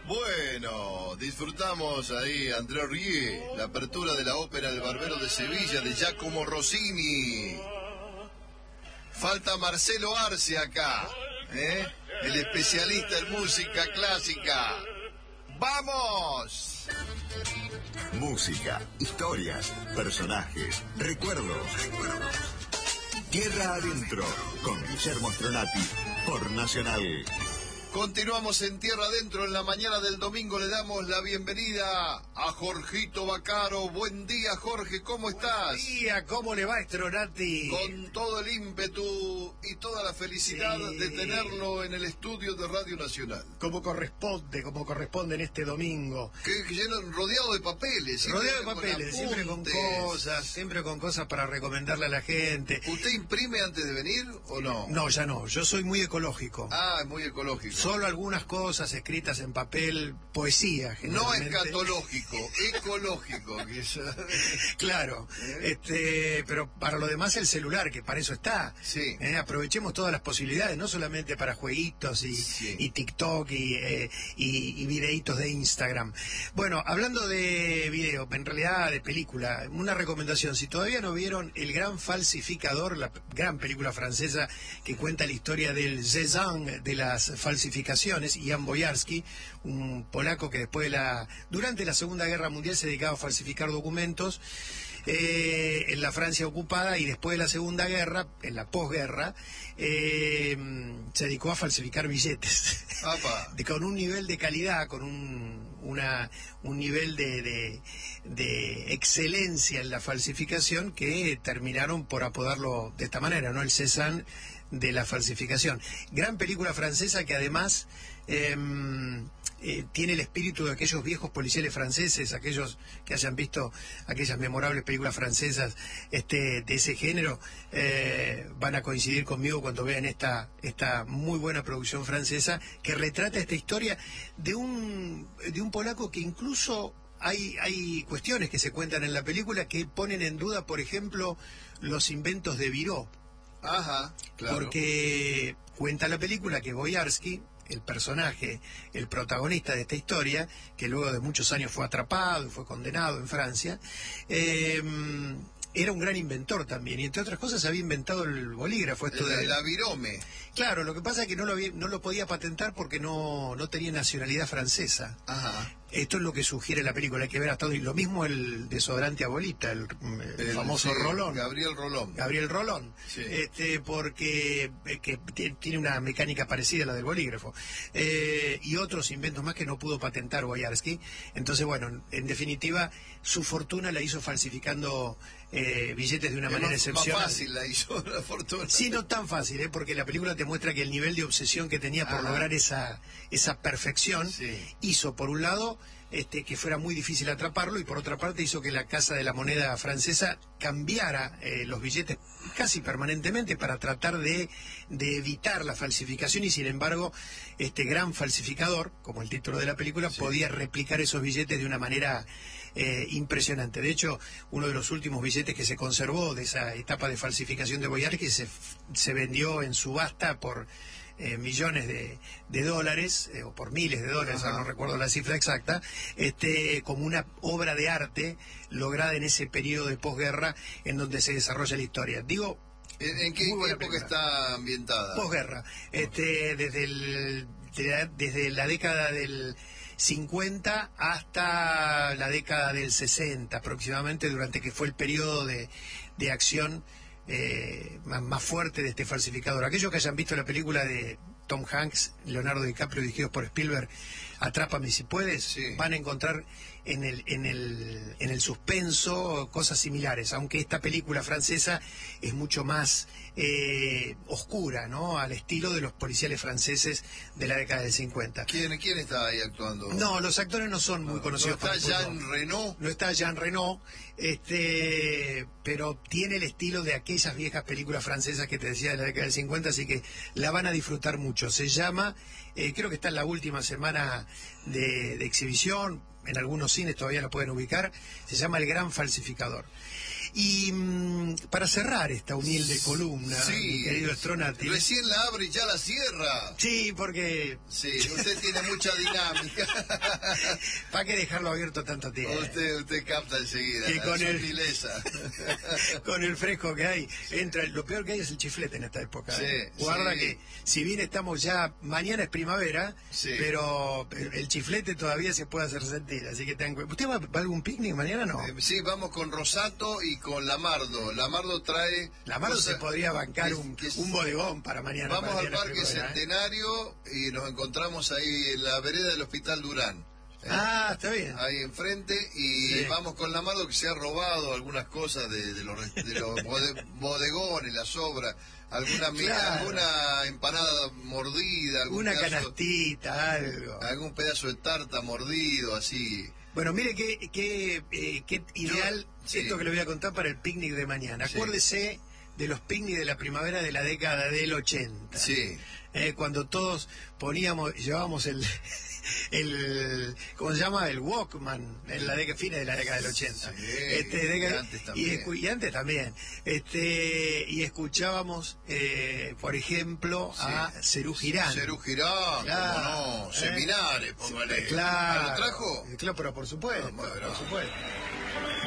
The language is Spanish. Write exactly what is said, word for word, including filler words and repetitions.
Bueno, disfrutamos ahí André Rieu, la apertura de la ópera El Barbero de Sevilla de Giacomo Rossini. Falta Marcelo Arce acá, ¿eh? El especialista en música clásica. ¡Vamos! Música, historias, personajes, recuerdos. Tierra Adentro, con Guillermo Stronati, por Nacional. Continuamos en Tierra Adentro. En la mañana del domingo le damos la bienvenida a Jorgito Bacaro. Buen día, Jorge, ¿cómo estás? Buen día, ¿cómo le va, Stronati? Con todo el ímpetu y toda la felicidad sí. de tenerlo en el estudio de Radio Nacional. Como corresponde, como corresponde en este domingo. Que, que lleno, rodeado de papeles. Rodeado de papeles, siempre con cosas, siempre con cosas para recomendarle a la gente. ¿Usted imprime antes de venir o no? No, ya no, yo soy muy ecológico. Ah, muy ecológico. Solo algunas cosas escritas en papel, poesía. No escatológico, ecológico. Claro, ¿Eh? este, pero para lo demás el celular, que para eso está. Sí. ¿Eh? Aprovechemos todas las posibilidades, no solamente para jueguitos y, sí. y TikTok y, eh, y, y videitos de Instagram. Bueno, hablando de video, en realidad de película, una recomendación, si todavía no vieron El Gran Falsificador, la gran película francesa que cuenta la historia del Cézanne de las falsificaciones, Jan Boyarsky, un polaco que después de la durante la Segunda Guerra Mundial se dedicaba a falsificar documentos eh, en la Francia ocupada, y después de la Segunda Guerra, en la posguerra, eh, se dedicó a falsificar billetes de, con un nivel de calidad, con un una un nivel de, de, de excelencia en la falsificación que terminaron por apodarlo de esta manera, ¿no? El Cézanne de la falsificación. Gran película francesa que además eh, eh, tiene el espíritu de aquellos viejos policiales franceses, aquellos que hayan visto aquellas memorables películas francesas este, de ese género, eh, van a coincidir conmigo cuando vean esta, esta muy buena producción francesa que retrata esta historia de un, de un polaco que incluso hay, hay cuestiones que se cuentan en la película que ponen en duda, por ejemplo, los inventos de Viró. Ajá, claro. Porque cuenta la película que Boyarsky, el personaje, el protagonista de esta historia, que luego de muchos años fue atrapado y fue condenado en Francia, eh, era un gran inventor también, y entre otras cosas había inventado el bolígrafo. Esto de de la virome. Claro, lo que pasa es que no lo, había, no lo podía patentar porque no, no tenía nacionalidad francesa. Ajá. Esto es lo que sugiere la película, hay que ver hasta hoy. Lo mismo el desodorante Abuelita, el, el, el famoso sí, Rolón. Gabriel Rolón. Gabriel Rolón. Sí. Este, porque que tiene una mecánica parecida a la del bolígrafo. Eh, y otros inventos más que no pudo patentar Boyarsky. Entonces, bueno, en definitiva, su fortuna la hizo falsificando eh, billetes de una es manera más, excepcional. Más fácil la hizo la fortuna. Sí, no tan fácil, ¿eh? Porque la película te muestra que el nivel de obsesión que tenía por Ajá. lograr esa, esa perfección sí. hizo, por un lado, Este, que fuera muy difícil atraparlo, y por otra parte hizo que la Casa de la Moneda francesa cambiara eh, los billetes casi permanentemente para tratar de, de evitar la falsificación, y sin embargo este gran falsificador, como el título de la película, sí. podía replicar esos billetes de una manera eh, impresionante. De hecho, uno de los últimos billetes que se conservó de esa etapa de falsificación de Boyarsky se, se vendió en subasta por Eh, millones de, de dólares, eh, o por miles de dólares, no recuerdo la cifra exacta, este, como una obra de arte lograda en ese periodo de posguerra en donde se desarrolla la historia. Digo, ¿En, en qué, qué época película. está ambientada? Posguerra, este, desde, el, de la, desde la década del cincuenta hasta la década del sesenta aproximadamente, durante que fue el periodo de, de acción Eh, más, más fuerte de este falsificador. Aquellos que hayan visto la película de Tom Hanks, Leonardo DiCaprio, dirigidos por Spielberg, Atrápame si puedes, sí. van a encontrar en el, en el, en el suspenso cosas similares, aunque esta película francesa es mucho más eh, oscura, ¿no? Al estilo de los policiales franceses de la década del cincuenta. ¿Quién, quién está ahí actuando? No, los actores no son muy no, conocidos. ¿No está Jean Reno? No está Jean Reno, este, pero tiene el estilo de aquellas viejas películas francesas que te decía de la década del cincuenta, así que la van a disfrutar mucho. Se llama, eh, creo que está en la última semana de, de exhibición, en algunos cines todavía la pueden ubicar, se llama El Gran Falsificador. Y mmm, para cerrar esta humilde columna, sí, mi querido Stronati. Recién la abre y ya la cierra. Sí, porque... Sí, usted tiene mucha dinámica. ¿Para qué dejarlo abierto tanto tiempo? Usted, usted capta enseguida que la con el, sutileza. con el fresco que hay, entra. Lo peor que hay es el chiflete en esta época. Sí, ¿eh? Guarda sí. que, si bien estamos ya, mañana es primavera, sí. pero el chiflete todavía se puede hacer sentir, así que ten cuidado. ¿Usted va, va a algún picnic mañana? No. Eh, sí, vamos con Rosato y con Lamardo. Lamardo trae... Lamardo cosa, se podría bancar que, un, que, un bodegón para mañana. Vamos para al Parque Centenario, ¿eh? Y nos encontramos ahí en la vereda del Hospital Durán. ¿eh? Ah, está bien. Ahí enfrente, y sí. Vamos con Lamardo, que se ha robado algunas cosas de, de los, de los bodegones, las obras, alguna, claro. alguna empanada mordida, algún una pedazo, canastita, algo. Algún pedazo de tarta mordido, así. Bueno, mire qué, qué, eh, qué ideal Yo, sí. esto que le voy a contar para el picnic de mañana. Sí. Acuérdese de los picnics de la primavera de la década del ochenta. Sí. Eh, cuando todos poníamos, llevábamos el, el, ¿cómo se llama? El Walkman, en la década, fines de la década del ochenta. Sí, este, década, y antes también. Y, y antes también. Este, y escuchábamos, eh, por ejemplo, sí. a Serú Girán. Serú Girán, claro, cómo no, ¿eh? Seminares, póngale. Claro. ¿Lo trajo? Claro, pero por supuesto, no, por supuesto.